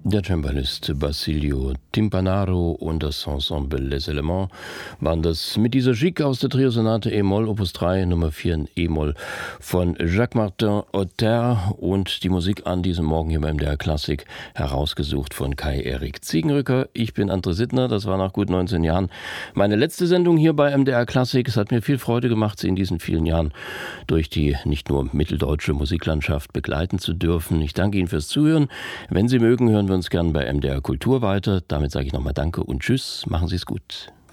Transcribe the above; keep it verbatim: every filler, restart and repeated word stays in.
Der Cembalist Basilio Timpanaro und das Ensemble Les Elements waren das mit dieser Gigue aus der Triosonate E-Moll Opus drei Nummer vier in E-Moll von Jacques-Martin Otter und die Musik an diesem Morgen hier beim M D R Klassik herausgesucht von Kai-Erik Ziegenrücker. Ich bin André Sittner, das war nach gut neunzehn Jahren meine letzte Sendung hier bei M D R Klassik. Es hat mir viel Freude gemacht, Sie in diesen vielen Jahren durch die nicht nur mitteldeutsche Musiklandschaft begleiten zu dürfen. Ich danke Ihnen fürs Zuhören. Wenn Sie mögen, hören wir uns gern bei M D R Kultur weiter. Damit sage ich nochmal Danke und Tschüss. Machen Sie es gut.